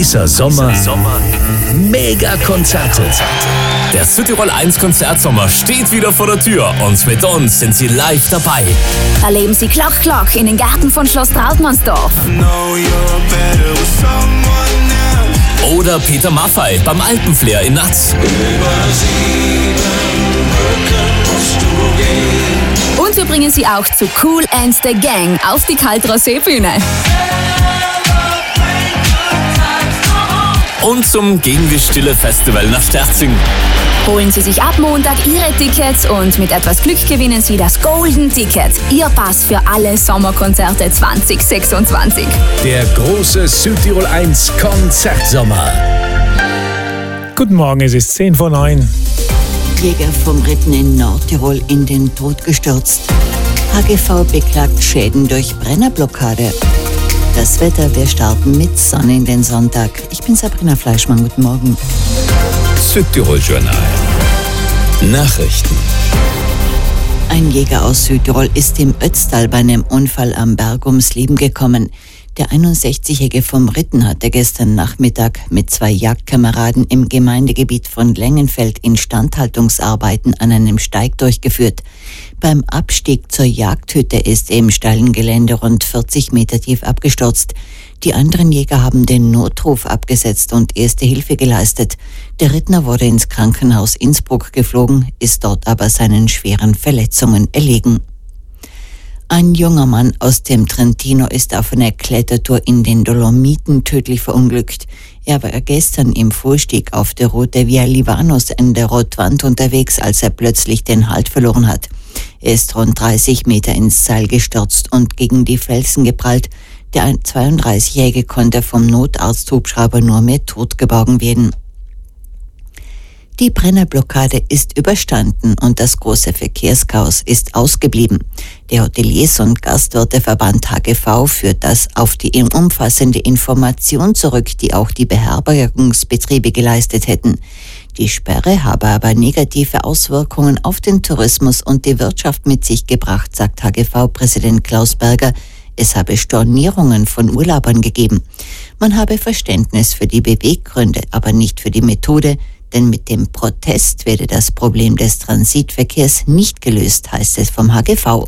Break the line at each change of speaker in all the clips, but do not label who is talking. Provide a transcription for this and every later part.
heißer Sommer, Mega-Konzerte.
Der Südtirol 1 Konzertsommer steht wieder vor der Tür und mit uns sind Sie live dabei.
Erleben Sie Glock Glock in den Gärten von Schloss Trautmannsdorf.
Oder Peter Maffay beim Alpenflair in Natz.
Und wir bringen Sie auch zu Kool and the Gang auf die Kaltrosee-Bühne.
Und zum Gegen die Stille Festival nach Sterzing.
Holen Sie sich ab Montag Ihre Tickets und mit etwas Glück gewinnen Sie das Golden Ticket. Ihr Pass für alle Sommerkonzerte 2026.
Der große Südtirol 1 Konzertsommer.
Guten Morgen, es ist 10:09.
Jäger vom Ritten in Nordtirol in den Tod gestürzt. HGV beklagt Schäden durch Brennerblockade. Das Wetter, wir starten mit Sonne in den Sonntag. Ich bin Sabrina Fleischmann, guten Morgen.
Südtirol Journal. Nachrichten.
Ein Jäger aus Südtirol ist im Ötztal bei einem Unfall am Berg ums Leben gekommen. Der 61-Jährige vom Ritten hatte gestern Nachmittag mit 2 Jagdkameraden im Gemeindegebiet von Längenfeld Instandhaltungsarbeiten an einem Steig durchgeführt. Beim Abstieg zur Jagdhütte ist er im steilen Gelände rund 40 Meter tief abgestürzt. Die anderen Jäger haben den Notruf abgesetzt und erste Hilfe geleistet. Der Rittner wurde ins Krankenhaus Innsbruck geflogen, ist dort aber seinen schweren Verletzungen erlegen. Ein junger Mann aus dem Trentino ist auf einer Klettertour in den Dolomiten tödlich verunglückt. Er war gestern im Vorstieg auf der Route Via Livanos in der Rotwand unterwegs, als er plötzlich den Halt verloren hat. Er ist rund 30 Meter ins Seil gestürzt und gegen die Felsen geprallt. Der 32-Jährige konnte vom Notarzthubschrauber nur mehr tot geborgen werden. Die Brennerblockade ist überstanden und das große Verkehrschaos ist ausgeblieben. Der Hoteliers- und Gastwirteverband HGV führt das auf die umfassende Information zurück, die auch die Beherbergungsbetriebe geleistet hätten. Die Sperre habe aber negative Auswirkungen auf den Tourismus und die Wirtschaft mit sich gebracht, sagt HGV-Präsident Klaus Berger. Es habe Stornierungen von Urlaubern gegeben. Man habe Verständnis für die Beweggründe, aber nicht für die Methode, denn mit dem Protest werde das Problem des Transitverkehrs nicht gelöst, heißt es vom HGV.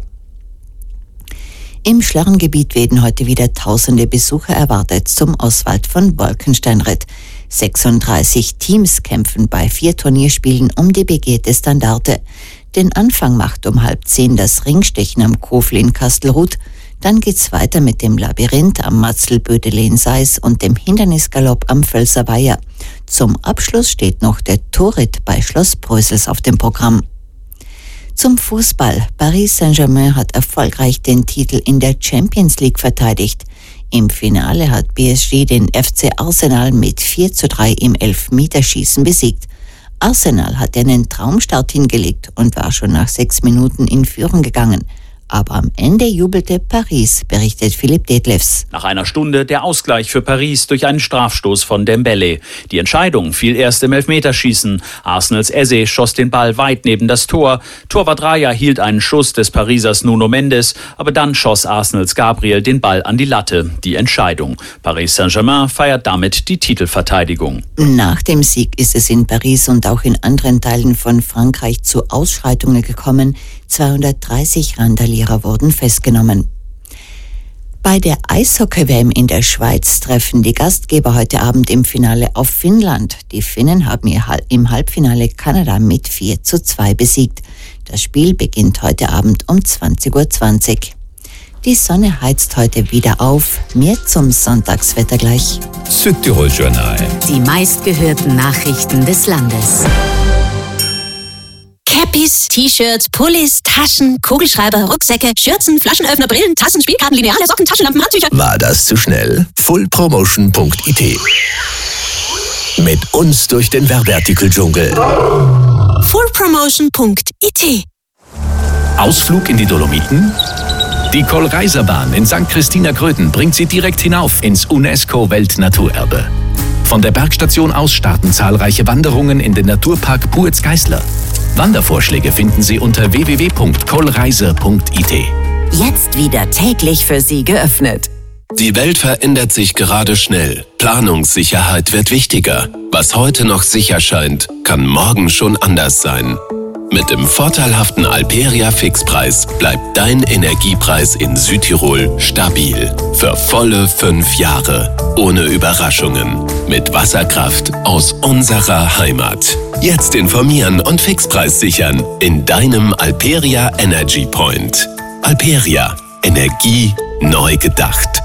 Im Schlarrengebiet werden heute wieder tausende Besucher erwartet zum Oswald von Wolkensteinritt. 36 Teams kämpfen bei 4 Turnierspielen um die begehrte Standarte. Den Anfang macht um 9:30 das Ringstechen am Kofel in Kastelruth. Dann geht's weiter mit dem Labyrinth am Matzelbödele in Seis und dem Hindernisgalopp am Völser Weiher. Zum Abschluss steht noch der Torritt bei Schloss Brösels auf dem Programm. Zum Fußball. Paris Saint-Germain hat erfolgreich den Titel in der Champions League verteidigt. Im Finale hat PSG den FC Arsenal mit 4:3 im Elfmeterschießen besiegt. Arsenal hat einen Traumstart hingelegt und war schon nach 6 Minuten in Führung gegangen. Aber am Ende jubelte Paris, berichtet Philipp Detlefs.
Nach einer Stunde der Ausgleich für Paris durch einen Strafstoß von Dembélé. Die Entscheidung fiel erst im Elfmeterschießen. Arsenals Eze schoss den Ball weit neben das Tor. Torwart Raya hielt einen Schuss des Parisers Nuno Mendes, aber dann schoss Arsenals Gabriel den Ball an die Latte. Die Entscheidung. Paris Saint-Germain feiert damit die Titelverteidigung.
Nach dem Sieg ist es in Paris und auch in anderen Teilen von Frankreich zu Ausschreitungen gekommen. 230 Randalierer wurden festgenommen. Bei der Eishockey-WM in der Schweiz treffen die Gastgeber heute Abend im Finale auf Finnland. Die Finnen haben im Halbfinale Kanada mit 4:2 besiegt. Das Spiel beginnt heute Abend um 20:20 Uhr. Die Sonne heizt heute wieder auf. Mehr zum Sonntagswetter gleich.
Südtirol Journal.
Die meistgehörten Nachrichten des Landes. Cappies, T-Shirts, Pullis, Taschen, Kugelschreiber, Rucksäcke, Schürzen, Flaschenöffner, Brillen, Tassen, Spielkarten, Lineale, Socken, Taschenlampen, Handtücher.
War das zu schnell? Fullpromotion.it. Mit uns durch den Werbeartikeldschungel.
Fullpromotion.it.
Ausflug in die Dolomiten? Die Kohlreiserbahn in St. Christina Gröden bringt Sie direkt hinauf ins UNESCO-Weltnaturerbe. Von der Bergstation aus starten zahlreiche Wanderungen in den Naturpark Puetz-Geisler. Wandervorschläge finden Sie unter www.kohlreise.it.
Jetzt wieder täglich für Sie geöffnet.
Die Welt verändert sich gerade schnell. Planungssicherheit wird wichtiger. Was heute noch sicher scheint, kann morgen schon anders sein. Mit dem vorteilhaften Alperia Fixpreis bleibt dein Energiepreis in Südtirol stabil. Für volle 5 Jahre. Ohne Überraschungen. Mit Wasserkraft aus unserer Heimat. Jetzt informieren und Fixpreis sichern in deinem Alperia Energy Point. Alperia. Energie neu gedacht.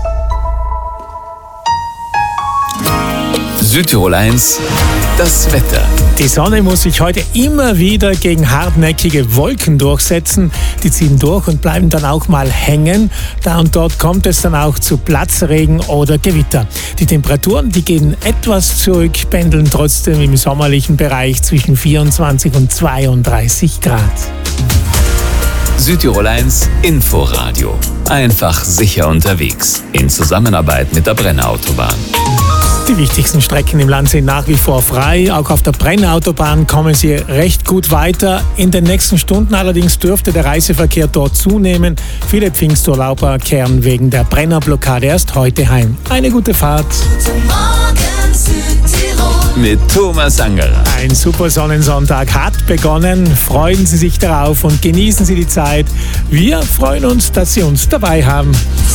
Südtirol 1, das Wetter.
Die Sonne muss sich heute immer wieder gegen hartnäckige Wolken durchsetzen. Die ziehen durch und bleiben dann auch mal hängen. Da und dort kommt es dann auch zu Platzregen oder Gewitter. Die Temperaturen, die gehen etwas zurück, pendeln trotzdem im sommerlichen Bereich zwischen 24 und 32 Grad.
Südtirol 1 Inforadio. Einfach sicher unterwegs. In Zusammenarbeit mit der Brenner-Autobahn.
Die wichtigsten Strecken im Land sind nach wie vor frei. Auch auf der Brenner-Autobahn kommen Sie recht gut weiter. In den nächsten Stunden allerdings dürfte der Reiseverkehr dort zunehmen. Viele Pfingsturlauber kehren wegen der Brenner-Blockade erst heute heim. Eine gute Fahrt.
Mit Thomas Angerer.
Ein super Sonnensonntag hat begonnen. Freuen Sie sich darauf und genießen Sie die Zeit. Wir freuen uns, dass Sie uns dabei haben.